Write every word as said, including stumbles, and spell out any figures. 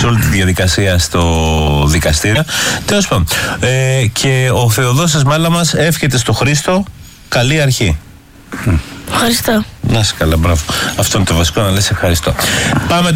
σε όλη τη διαδικασία στο δικαστήριο. Τέλος πάντων. Ε, και ο Θεοδόσης Μάλαμας εύχεται στο Χρήστο καλή αρχή. Ευχαριστώ. Να είσαι καλά, μπράβο. Αυτό είναι το βασικό, να λες ευχαριστώ. Πάμε